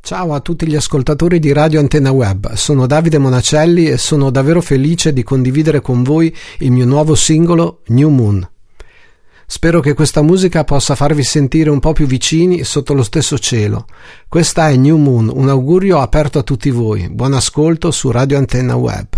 Ciao a tutti gli ascoltatori di Radio Antenna Web, sono Davide Monacelli e sono davvero felice di condividere con voi il mio nuovo singolo New Moon. Spero che questa musica possa farvi sentire un po' più vicini sotto lo stesso cielo. Questa è New Moon, un augurio aperto a tutti voi. Buon ascolto su Radio Antenna Web.